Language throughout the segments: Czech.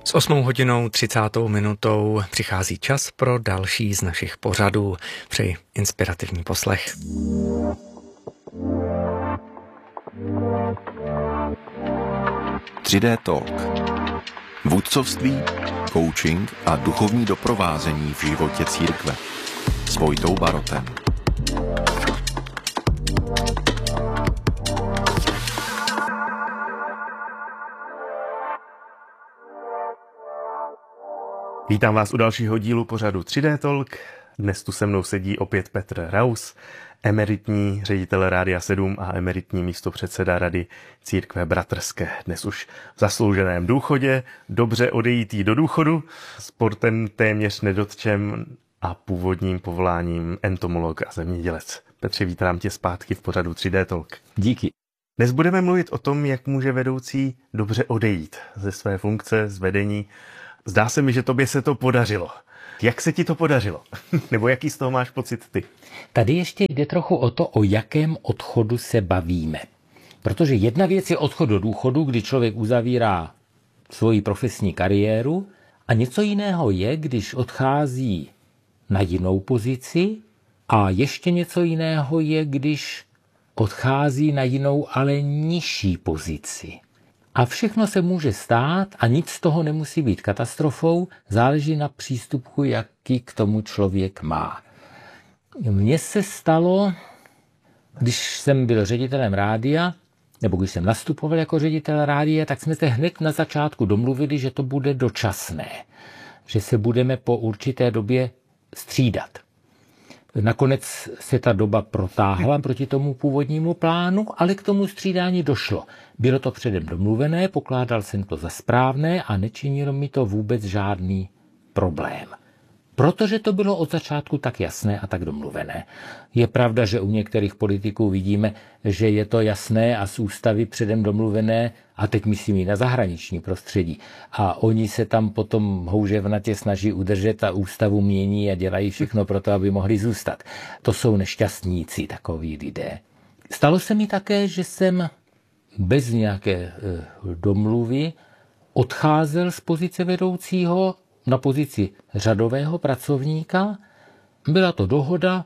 S 8:30 přichází čas pro další z našich pořadů. Přeji inspirativní poslech. Tři-dé Talk. Vůdcovství, coaching a duchovní doprovázení v životě církve. S Vojtou Barotem. Vítám vás u dalšího dílu pořadu 3D Talk. Dnes tu se mnou sedí opět Petr Raus, emeritní ředitel Rádia 7 a emeritní místopředseda Rady Církve bratrské. Dnes už v zaslouženém důchodě, dobře odejítý do důchodu, sportem téměř nedotčen a původním povoláním entomolog a zemědělec. Petře, vítám tě zpátky v pořadu 3D Talk. Díky. Dnes budeme mluvit o tom, jak může vedoucí dobře odejít ze své funkce, z vedení. Zdá se mi, že tobě se to podařilo. Jak se ti to podařilo? Nebo jaký z toho máš pocit ty? Tady ještě jde trochu o to, o jakém odchodu se bavíme. Protože jedna věc je odchod do důchodu, kdy člověk uzavírá svoji profesní kariéru, a něco jiného je, když odchází na jinou pozici, a ještě něco jiného je, když odchází na jinou, ale nižší pozici. A všechno se může stát a nic z toho nemusí být katastrofou, záleží na přístupu, jaký k tomu člověk má. Mně se stalo, když jsem byl ředitelem rádia, nebo když jsem nastupoval jako ředitel rádia, tak jsme se hned na začátku domluvili, že to bude dočasné, že se budeme po určité době střídat. Nakonec se ta doba protáhla proti tomu původnímu plánu, ale k tomu střídání došlo. Bylo to předem domluvené, pokládal jsem to za správné a nečinilo mi to vůbec žádný problém. Protože to bylo od začátku tak jasné a tak domluvené. Je pravda, že u některých politiků vidíme, že je to jasné a z ústavy předem domluvené, a teď myslím i na zahraniční prostředí. A oni se tam potom houževnatě snaží udržet a ústavu mění a dělají všechno pro to, aby mohli zůstat. To jsou nešťastníci, takoví lidé. Stalo se mi také, že jsem bez nějaké domluvy odcházel z pozice vedoucího na pozici řadového pracovníka. Byla to dohoda,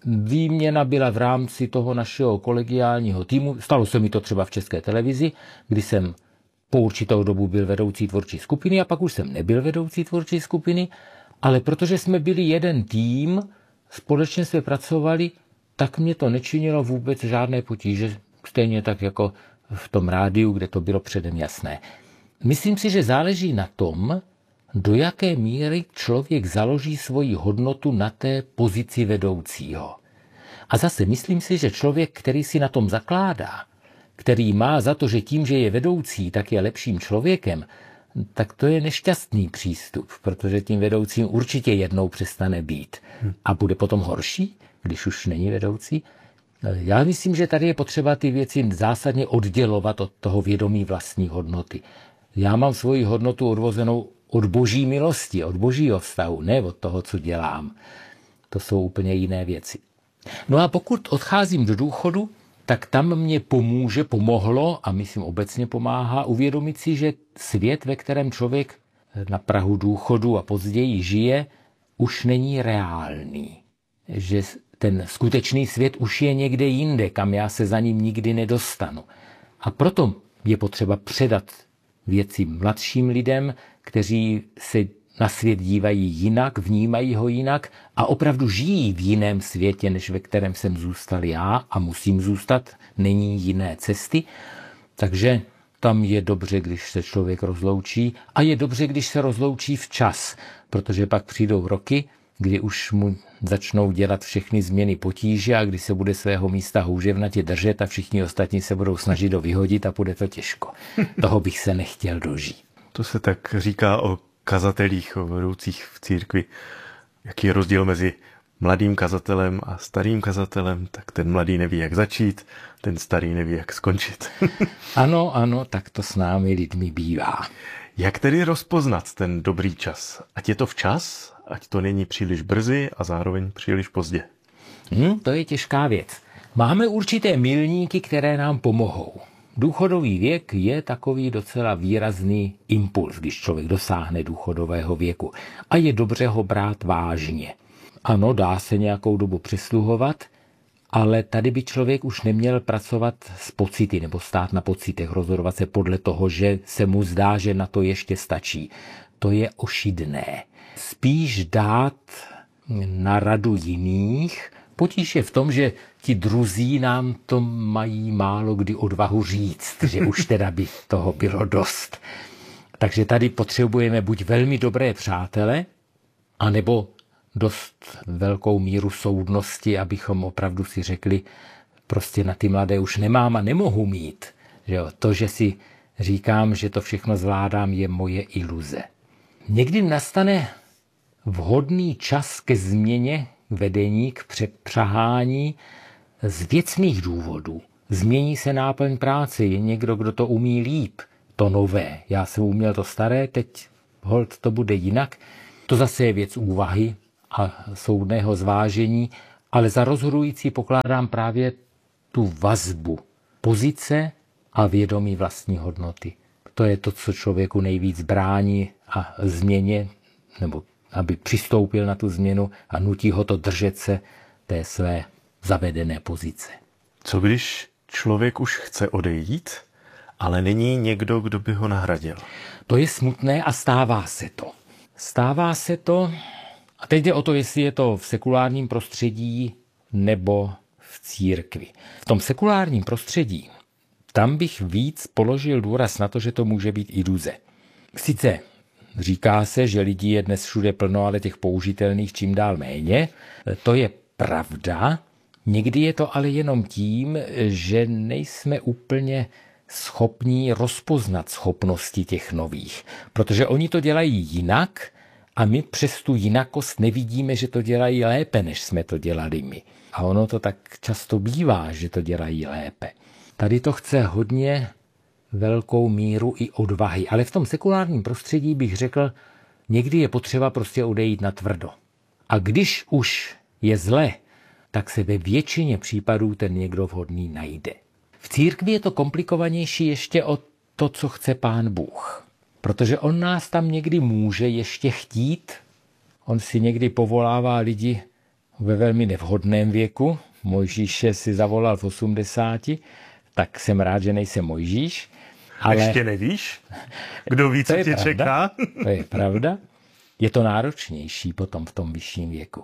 výměna byla v rámci toho našeho kolegiálního týmu. Stalo se mi to třeba v České televizi, kdy jsem po určitou dobu byl vedoucí tvůrčí skupiny a pak už jsem nebyl vedoucí tvůrčí skupiny, ale protože jsme byli jeden tým, společně jsme pracovali, tak mě to nečinilo vůbec žádné potíže, stejně tak jako v tom rádiu, kde to bylo předem jasné. Myslím si, že záleží na tom, do jaké míry člověk založí svoji hodnotu na té pozici vedoucího. A zase myslím si, že člověk, který si na tom zakládá, který má za to, že tím, že je vedoucí, tak je lepším člověkem, tak to je nešťastný přístup, protože tím vedoucím určitě jednou přestane být. A bude potom horší, když už není vedoucí. Já myslím, že tady je potřeba ty věci zásadně oddělovat od toho vědomí vlastní hodnoty. Já mám svoji hodnotu odvozenou od boží milosti, od božího vztahu, ne od toho, co dělám. To jsou úplně jiné věci. No a pokud odcházím do důchodu, tak tam mě pomohlo a myslím obecně pomáhá uvědomit si, že svět, ve kterém člověk na prahu důchodu a později žije, už není reálný. Že ten skutečný svět už je někde jinde, kam já se za ním nikdy nedostanu. A proto je potřeba předat věci mladším lidem, kteří se na svět dívají jinak, vnímají ho jinak a opravdu žijí v jiném světě, než ve kterém jsem zůstal já a musím zůstat, není jiné cesty. Takže tam je dobře, když se člověk rozloučí a je dobře, když se rozloučí včas, protože pak přijdou roky, kdy už mu začnou dělat všechny změny potíže a kdy se bude svého místa houževnatě držet a všichni ostatní se budou snažit ho vyhodit a bude to těžko. Toho bych se nechtěl dožít. To se tak říká o kazatelích, o vedoucích v církvi. Jaký je rozdíl mezi mladým kazatelem a starým kazatelem? Tak ten mladý neví, jak začít, ten starý neví, jak skončit. Ano, tak to s námi lidmi bývá. Jak tedy rozpoznat ten dobrý čas? Ať je to včas, ať to není příliš brzy a zároveň příliš pozdě. To je těžká věc. Máme určité milníky, které nám pomohou. důchodový věk je takový docela výrazný impuls, když člověk dosáhne důchodového věku. A je dobře ho brát vážně. Ano, dá se nějakou dobu přesluhovat, ale tady by člověk už neměl pracovat s pocity nebo stát na pocitech, rozhodovat se podle toho, že se mu zdá, že na to ještě stačí. To je ošidné. Spíš dát na radu jiných. Potíž je v tom, že ti druzí nám to mají málo kdy odvahu říct, že už teda by toho bylo dost. Takže tady potřebujeme buď velmi dobré přátele, anebo dost velkou míru soudnosti, abychom opravdu si řekli, prostě na ty mladé už nemám a nemohu mít. Že jo? To, že si říkám, že to všechno zvládám, je moje iluze. Někdy nastane vhodný čas ke změně vedení, k přepřahání z věcných důvodů. Změní se náplň práce, je někdo, kdo to umí líp, to nové. Já jsem uměl to staré, teď holt to bude jinak. To zase je věc úvahy a soudného zvážení, ale za rozhodující pokládám právě tu vazbu pozice a vědomí vlastní hodnoty. To je to, co člověku nejvíc brání a změně, nebo aby přistoupil na tu změnu a nutí ho to držet se té své zavedené pozice. Co když člověk už chce odejít, ale není někdo, kdo by ho nahradil? To je smutné a stává se to. Stává se to, a teď jde o to, jestli je to v sekulárním prostředí nebo v církvi. V tom sekulárním prostředí, tam bych víc položil důraz na to, že to může být iluze. Sice říká se, že lidí je dnes všude plno, ale těch použitelných čím dál méně. To je pravda. Někdy je to ale jenom tím, že nejsme úplně schopní rozpoznat schopnosti těch nových. Protože oni to dělají jinak a my přes tu jinakost nevidíme, že to dělají lépe, než jsme to dělali my. A ono to tak často bývá, že to dělají lépe. Tady to chce hodně velkou míru i odvahy. Ale v tom sekulárním prostředí bych řekl, někdy je potřeba prostě odejít na tvrdo. A když už je zle, tak se ve většině případů ten někdo vhodný najde. V církvi je to komplikovanější ještě o to, co chce Pán Bůh. Protože on nás tam někdy může ještě chtít. On si někdy povolává lidi ve velmi nevhodném věku. Mojžíše si zavolal v 80, tak jsem rád, že nejsem Mojžíš. Ale ještě nevíš, kdo ví, co tě čeká? To je pravda. Je to náročnější potom v tom vyšším věku.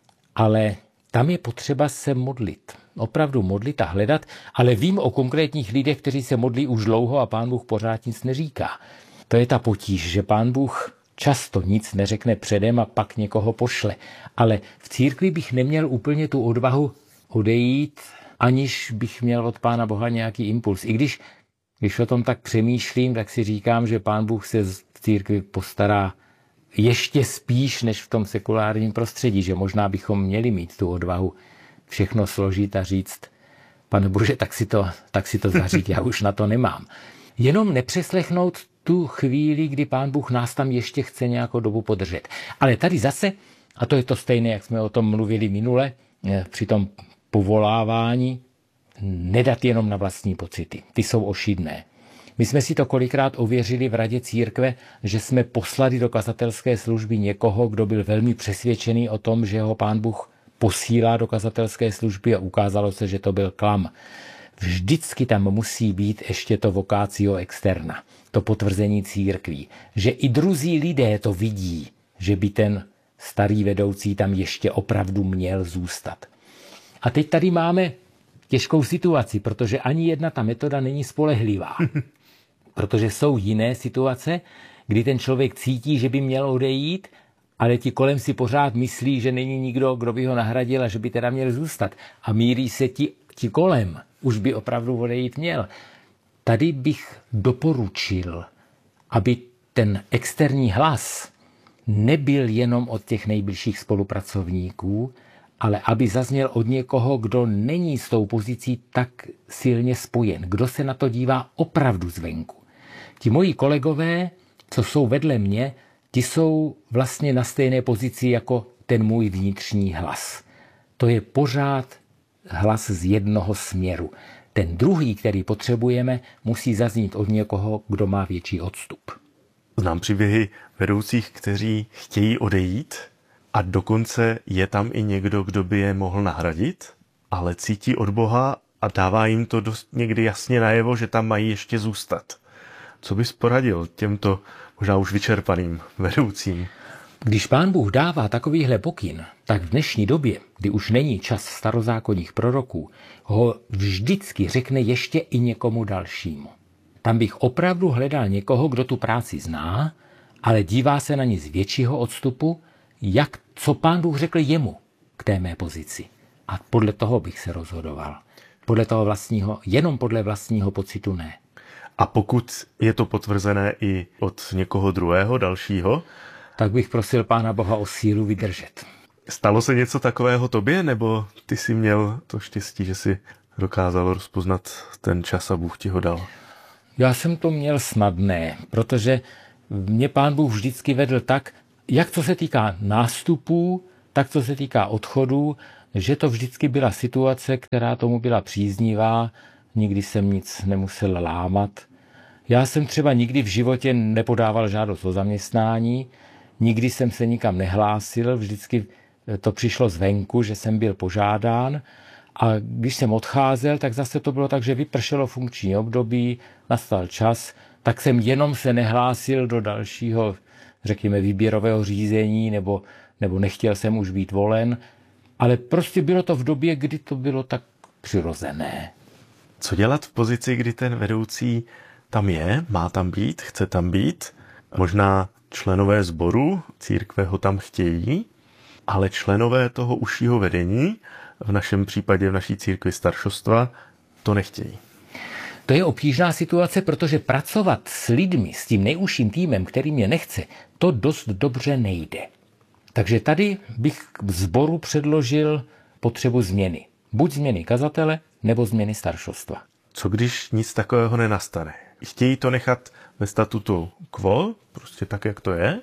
Ale tam je potřeba se modlit. Opravdu modlit a hledat, ale vím o konkrétních lidech, kteří se modlí už dlouho a Pán Bůh pořád nic neříká. To je ta potíž, že Pán Bůh často nic neřekne předem a pak někoho pošle. Ale v církvi bych neměl úplně tu odvahu odejít, aniž bych měl od Pána Boha nějaký impuls. I když o tom tak přemýšlím, tak si říkám, že Pán Bůh se v církvi postará ještě spíš než v tom sekulárním prostředí, že možná bychom měli mít tu odvahu všechno složit a říct, Pane Bože, tak si to zaříď, já už na to nemám. Jenom nepřeslechnout tu chvíli, kdy Pán Bůh nás tam ještě chce nějakou dobu podržet. Ale tady zase, a to je to stejné, jak jsme o tom mluvili minule, při tom povolávání, nedat jenom na vlastní pocity. Ty jsou ošidné. My jsme si to kolikrát ověřili v Radě církve, že jsme poslali do kazatelské služby někoho, kdo byl velmi přesvědčený o tom, že ho Pán Bůh posílá do kazatelské služby a ukázalo se, že to byl klam. Vždycky tam musí být ještě to vocatio externa, to potvrzení církví, že i druzí lidé to vidí, že by ten starý vedoucí tam ještě opravdu měl zůstat. A teď tady máme těžkou situaci, protože ani jedna ta metoda není spolehlivá. Protože jsou jiné situace, kdy ten člověk cítí, že by měl odejít, ale ti kolem si pořád myslí, že není nikdo, kdo by ho nahradil a že by teda měl zůstat. A míří se ti kolem, už by opravdu odejít měl. Tady bych doporučil, aby ten externí hlas nebyl jenom od těch nejbližších spolupracovníků, ale aby zazněl od někoho, kdo není s tou pozicí tak silně spojen, kdo se na to dívá opravdu zvenku. Ti moji kolegové, co jsou vedle mě, ti jsou vlastně na stejné pozici jako ten můj vnitřní hlas. To je pořád hlas z jednoho směru. Ten druhý, který potřebujeme, musí zaznít od někoho, kdo má větší odstup. Znám příběhy vedoucích, kteří chtějí odejít a dokonce je tam i někdo, kdo by je mohl nahradit, ale cítí od Boha a dává jim to dost někdy jasně najevo, že tam mají ještě zůstat. Co bys poradil těmto možná už vyčerpaným vedoucím? Když Pán Bůh dává takovýhle pokyn, tak v dnešní době, kdy už není čas starozákonních proroků, ho vždycky řekne ještě i někomu dalšímu. Tam bych opravdu hledal někoho, kdo tu práci zná, ale dívá se na ní z většího odstupu, co Pán Bůh řekl jemu k té mé pozici. A podle toho bych se rozhodoval. Podle toho vlastního, jenom podle vlastního pocitu ne. A pokud je to potvrzené i od někoho druhého, dalšího, tak bych prosil Pána Boha o sílu vydržet. Stalo se něco takového tobě, nebo ty jsi měl to štěstí, že jsi dokázal rozpoznat ten čas a Bůh ti ho dal? Já jsem to měl snadné, protože mě Pán Bůh vždycky vedl tak, jak co se týká nástupů, tak co se týká odchodů, že to vždycky byla situace, která tomu byla příznivá, nikdy jsem nic nemusel lámat. Já jsem třeba nikdy v životě nepodával žádost o zaměstnání, nikdy jsem se nikam nehlásil, vždycky to přišlo zvenku, že jsem byl požádán a když jsem odcházel, tak zase to bylo tak, že vypršelo funkční období, nastal čas, tak jsem jenom se nehlásil do dalšího, řekněme, výběrového řízení nebo nechtěl jsem už být volen, ale prostě bylo to v době, kdy to bylo tak přirozené. Co dělat v pozici, kdy ten vedoucí tam je, má tam být, chce tam být, možná členové sboru církve ho tam chtějí, ale členové toho užšího vedení, v našem případě v naší církvi staršostva, to nechtějí. To je obtížná situace, protože pracovat s lidmi, s tím nejužším týmem, který mě nechce, to dost dobře nejde. Takže tady bych k sboru předložil potřebu změny. Buď změny kazatele, nebo změny staršostva. Co když nic takového nenastane? Chtějí to nechat ve statutu quo, prostě tak, jak to je,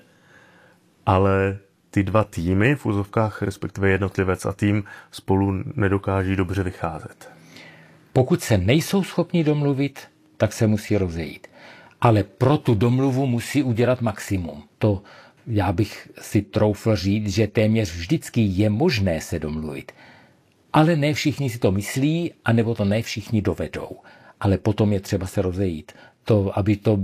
ale ty dva týmy v úzovkách, respektive jednotlivec a tým, spolu nedokáží dobře vycházet. Pokud se nejsou schopni domluvit, tak se musí rozejít. Ale pro tu domluvu musí udělat maximum. To já bych si troufl říct, že téměř vždycky je možné se domluvit. Ale ne všichni si to myslí, anebo to ne všichni dovedou. Ale potom je třeba se rozejít. To, aby to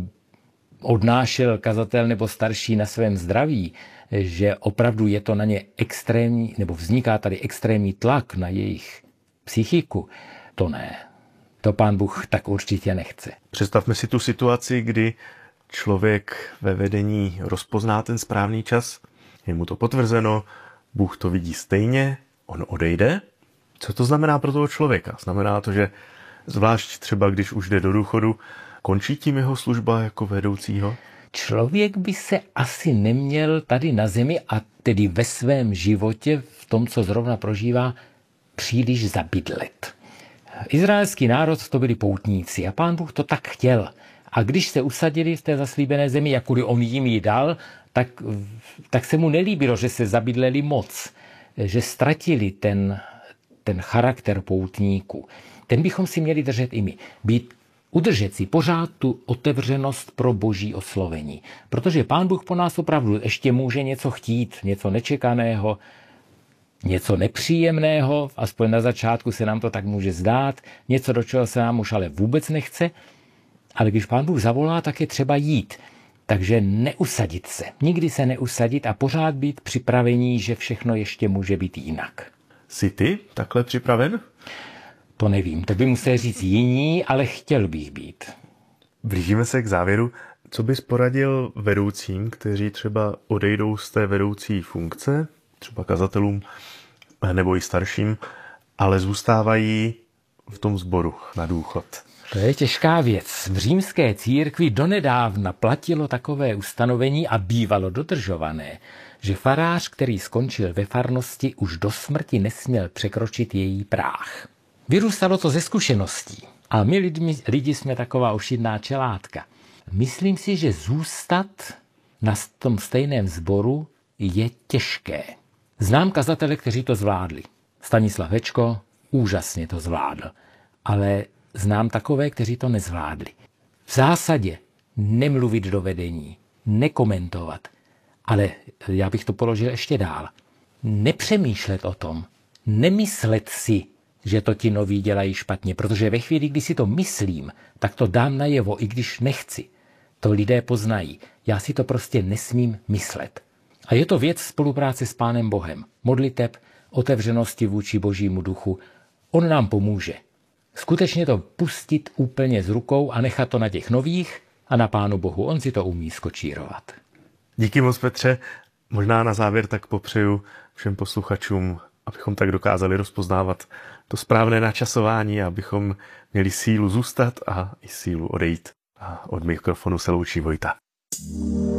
odnášel kazatel nebo starší na svém zdraví, že opravdu je to na ně extrémní, nebo vzniká tady extrémní tlak na jejich psychiku, to ne. To Pán Bůh tak určitě nechce. Představme si tu situaci, kdy člověk ve vedení rozpozná ten správný čas, je mu to potvrzeno, Bůh to vidí stejně, on odejde. Co to znamená pro toho člověka? Znamená to, že zvlášť třeba, když už jde do důchodu, končí tím jeho služba jako vedoucího? Člověk by se asi neměl tady na zemi a tedy ve svém životě, v tom, co zrovna prožívá, příliš zabydlet. Izraelský národ to byli poutníci a Pán Bůh to tak chtěl. A když se usadili v té zaslíbené zemi, jakkoliv on jim ji dal, tak se mu nelíbilo, že se zabydleli moc, že ztratili ten charakter poutníků. Ten bychom si měli držet i my. Udržet si pořád tu otevřenost pro boží oslovení. Protože Pán Bůh po nás opravdu ještě může něco chtít, něco nečekaného, něco nepříjemného, aspoň na začátku se nám to tak může zdát, něco, do čeho se nám už ale vůbec nechce, ale když Pán Bůh zavolá, tak je třeba jít. Takže neusadit se, nikdy se neusadit a pořád být připravení, že všechno ještě může být jinak. Jsi ty takhle připraven? To nevím, to by musel říct jiní, ale chtěl bych být. Blížíme se k závěru. Co bys poradil vedoucím, kteří třeba odejdou z té vedoucí funkce, třeba kazatelům nebo i starším, ale zůstávají v tom sboru na důchod? To je těžká věc. V římské církvi donedávna platilo takové ustanovení a bývalo dodržované, že farář, který skončil ve farnosti, už do smrti nesměl překročit její práh. Vyrůstalo to ze zkušeností a my lidi jsme taková ošidná čelátka. Myslím si, že zůstat na tom stejném sboru je těžké. Znám kazatele, kteří to zvládli. Stanislav Hečko úžasně to zvládl. Ale znám takové, kteří to nezvládli. V zásadě nemluvit do vedení, nekomentovat, ale já bych to položil ještě dál. Nepřemýšlet o tom, nemyslet si, že to ti noví dělají špatně, protože ve chvíli, kdy si to myslím, tak to dám najevo, i když nechci. To lidé poznají. Já si to prostě nesmím myslet. A je to věc spolupráce s Pánem Bohem, modliteb, otevřenosti vůči Božímu duchu. On nám pomůže. Skutečně to pustit úplně z rukou a nechat to na těch nových a na Pánu Bohu. On si to umí skočírovat. Díky moc, Petře. Možná na závěr tak popřeju všem posluchačům, abychom tak dokázali rozpoznávat to správné načasování, abychom měli sílu zůstat a i sílu odejít. A od mikrofonu se loučí Vojta.